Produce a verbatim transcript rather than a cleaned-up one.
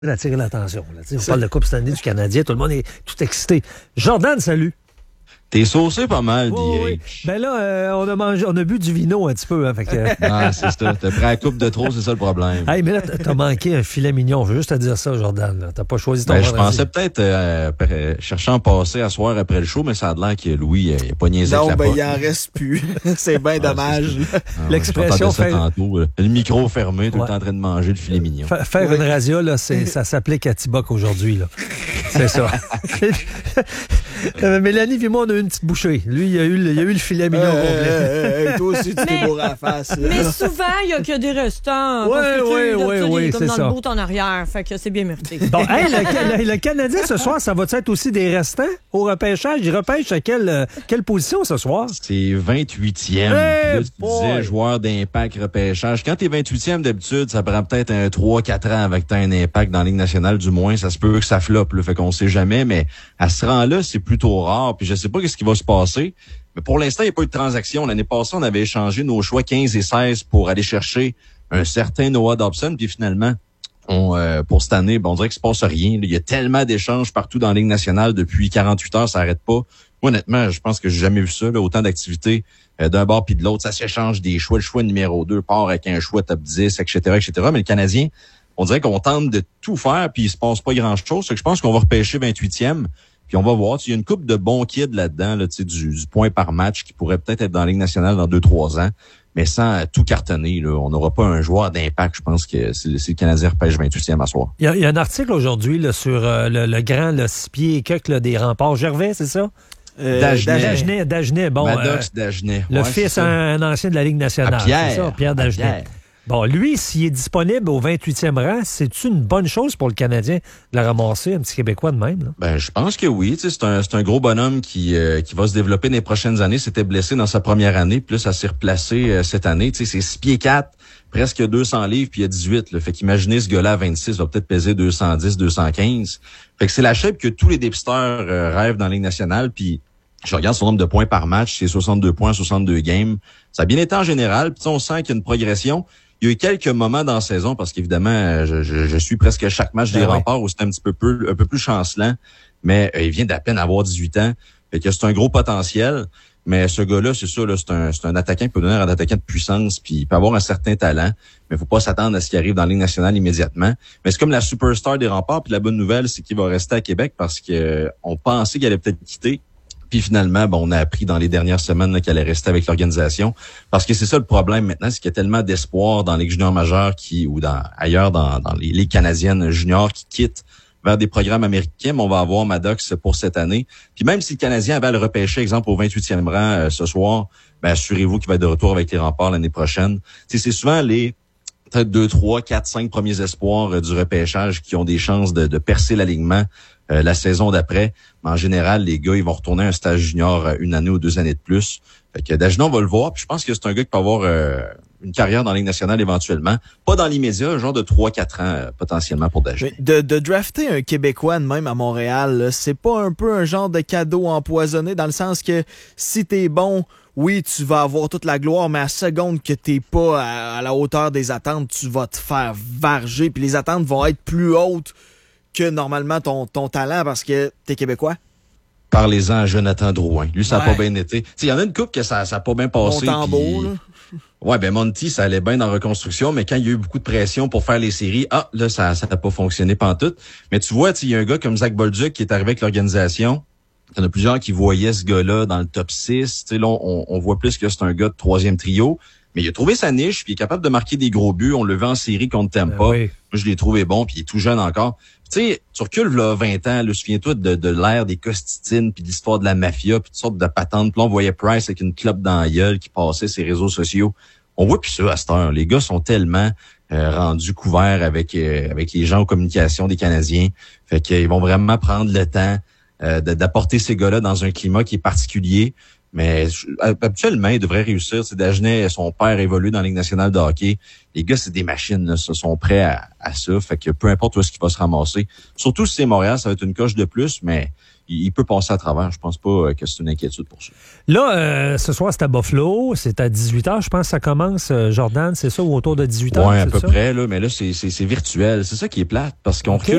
Attirer l'attention. Là. On parle de Coupe Stanley du Canadien, tout le monde est tout excité. Jordan, salut. T'es saucé pas mal, oh, D H. Oui. Ben là, euh, on a mangé, on a bu du vino un petit peu. Hein, fait que... Ah, c'est ça. T'as pris la coupe de trop, c'est ça le problème. Hey, mais là, t'as manqué un filet mignon. Je veux juste te dire ça, Jordan. Là. T'as pas choisi ton ben, vendredi. Je pensais peut-être euh, chercher à en passer à soir après le show, mais ça a l'air que Louis, il a pas niaisé non, avec ben, la pote. il en reste plus. C'est bien ah, dommage. Ah, l'expression fait... tantôt, le micro fermé, tout ouais. le temps en train de manger le filet mignon. F- faire ouais. une radio, là, c'est, ça s'applique à Tiboc aujourd'hui. Là. C'est ça. euh, Mélanie et moi, on a eu une petite bouchée. Lui, il a eu le, il a eu le filet mignon euh, complet. Euh, euh, toi aussi, tu t'es bourré à la face. Mais souvent, il n'y a que des restants. Oui, oui, oui, oui, comme c'est dans ça. le bout en arrière. Fait que c'est bien mérité. Bon, hey, le, le, le Canadien, ce soir, ça va être aussi des restants au repêchage? Il repêche à quelle, quelle position ce soir? C'est vingt-huitième. Hey, là, tu boy. disais joueur d'impact repêchage. Quand t'es vingt-huitième, d'habitude, ça prend peut-être un trois quatre ans avec t'as un impact dans la Ligue nationale, du moins. Ça se peut que ça floppe, là, fait qu'on sait jamais, mais à ce rang-là, c'est plutôt rare. Puis je sais pas ce qui va se passer. Mais pour l'instant, il n'y a pas eu de transaction. L'année passée, on avait échangé nos choix quinze et seize pour aller chercher un certain Noah Dobson. Puis finalement, on, euh, pour cette année, ben, on dirait qu'il se passe rien. Il y a tellement d'échanges partout dans la Ligue nationale depuis quarante-huit heures, ça n'arrête pas. Moi, honnêtement, je pense que j'ai jamais vu ça, là, autant d'activités euh, d'un bord puis de l'autre. Ça s'échange des choix. Le choix numéro deux part avec un choix top dix, et cetera, et cetera. Mais le Canadien, on dirait qu'on tente de tout faire puis il se passe pas grand-chose. C'est que je pense qu'on va repêcher vingt-huitième. Puis on va voir, il y a une couple de bons kids là-dedans, là, du, du point par match qui pourrait peut-être être dans la Ligue nationale dans deux trois ans, mais sans tout cartonner. Là, on n'aura pas un joueur d'impact. Je pense que c'est, c'est le Canadien repêche vingt-huitième à soir. Il y a, il y a un article aujourd'hui là, sur euh, le, le grand le six pieds et quelques des remparts. Gervais, c'est ça? Euh, Dagenet. Dagenet, Dagenet, bon. Maddox euh, Dagenet. Le ouais, fils, un, un ancien de la Ligue nationale. À Pierre. C'est ça, Pierre Dagenet. Pierre. Bon, lui, s'il est disponible au vingt-huitième rang, c'est une bonne chose pour le Canadien de la ramasser, un petit Québécois de même? Là? Ben, je pense que oui. Tu sais, c'est un, c'est un gros bonhomme qui, euh, qui va se développer dans les prochaines années. C'était blessé dans sa première année, puis là, ça s'est replacé euh, cette année. Tu sais, c'est six pieds quatre, presque deux cents livres, puis il y a dix-huit. Là. Fait qu'imaginez ce gars-là à vingt-six, va peut-être peser deux cent dix, deux cent quinze. Fait que c'est la shape que tous les dépisteurs euh, rêvent dans la Ligue nationale, puis je regarde son nombre de points par match, c'est soixante-deux points, soixante-deux games. Ça a bien été en général, puis on sent qu'il y a une progression. Il y a eu quelques moments dans la saison, parce qu'évidemment, je, je, je suis presque chaque match des ben remparts oui. où c'est un petit peu plus, un peu plus chancelant, mais euh, il vient d'à peine avoir dix-huit ans. Fait que c'est un gros potentiel. Mais ce gars-là, c'est ça, là, c'est un, c'est un attaquant qui peut donner un attaquant de puissance, puis il peut avoir un certain talent, mais il faut pas s'attendre à ce qui arrive dans la Ligue nationale immédiatement. Mais c'est comme la superstar des remparts, puis la bonne nouvelle, c'est qu'il va rester à Québec parce que euh, on pensait qu'il allait peut-être quitter. Puis finalement, bon, on a appris dans les dernières semaines là, qu'elle allait rester avec l'organisation. Parce que c'est ça le problème maintenant, c'est qu'il y a tellement d'espoir dans les juniors majeurs qui, ou dans ailleurs dans, dans les ligues canadiennes juniors qui quittent vers des programmes américains. Mais on va avoir Maddox pour cette année. Puis même si le Canadien avait à le repêcher, exemple, au vingt-huitième rang euh, ce soir, ben assurez-vous qu'il va être de retour avec les remparts l'année prochaine. T'sais, c'est souvent les peut-être deux, trois, quatre, cinq premiers espoirs euh, du repêchage qui ont des chances de, de percer l'alignement Euh, la saison d'après. Mais en général, les gars, ils vont retourner à un stage junior euh, une année ou deux années de plus. Fait que Dagenet, on va le voir. Puis je pense que c'est un gars qui peut avoir euh, une carrière dans la Ligue nationale éventuellement. Pas dans l'immédiat, un genre de trois quatre ans euh, potentiellement pour Dagenet. De, de drafter un Québécois de même à Montréal, là, c'est pas un peu un genre de cadeau empoisonné dans le sens que si t'es bon, oui, tu vas avoir toute la gloire, mais à seconde que t'es pas à, à la hauteur des attentes, tu vas te faire varger. Puis les attentes vont être plus hautes que normalement ton, ton talent parce que t'es Québécois? Parlez-en à Jonathan Drouin. Lui, ça n'a ouais. pas bien été. Il y en a une couple que ça n'a pas bien passé. Montembeault, là. Ouais, ben Monty, ça allait bien dans la reconstruction, mais quand il y a eu beaucoup de pression pour faire les séries, ah, là, ça ça n'a pas fonctionné pantoute. Mais tu vois, il y a un gars comme Zach Bolduc qui est arrivé avec l'organisation. Il y en a plusieurs qui voyaient ce gars-là dans le top six. T'sais, là, on, on voit plus que c'est un gars de troisième trio. Mais il a trouvé sa niche, puis il est capable de marquer des gros buts. On le veut en série contre Tampa. Ben oui. Moi, je l'ai trouvé bon, puis il est tout jeune encore. Tu sais, tu recules là, vingt ans, là, souviens-toi de, de l'ère des Costitines, puis de l'histoire de la mafia, puis toutes sortes de patentes. Puis là, on voyait Price avec une clope dans la gueule qui passait ses réseaux sociaux. On voit plus ça à cette heure. Les gars sont tellement euh, rendus couverts avec euh, avec les gens aux communications des Canadiens. Fait qu'ils vont vraiment prendre le temps euh, de, d'apporter ces gars-là dans un climat qui est particulier. Mais habituellement, il devrait réussir. C'est Dagenet, son père évolue dans la Ligue nationale de hockey. Les gars, c'est des machines, là, ça, sont prêts à, à ça. Fait que peu importe où est-ce qu'il va se ramasser. Surtout si c'est Montréal, ça va être une coche de plus, mais il, il peut passer à travers. Je pense pas que c'est une inquiétude pour ça. Là, euh, ce soir, c'est à Buffalo. C'est à dix-huit heures. Je pense que ça commence, euh, Jordan, c'est ça, ou autour de dix-huit heures? Oui, à c'est peu ça? près, là, mais là, c'est, c'est, c'est virtuel. C'est ça qui est plate, parce qu'on OK. recule